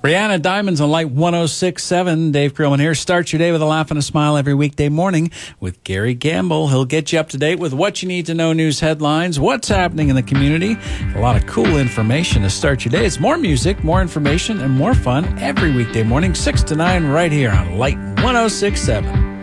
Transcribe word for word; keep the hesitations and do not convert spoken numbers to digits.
Brianna Diamonds on Light one oh six point seven. Dave Perlman here. Start your day with a laugh and a smile every weekday morning with Gary Gamble. He'll get you up to date with what you need to know news headlines, what's happening in the community, a lot of cool information to start your day. It's more music, more information, and more fun every weekday morning, six to nine, right here on Light one oh six point seven.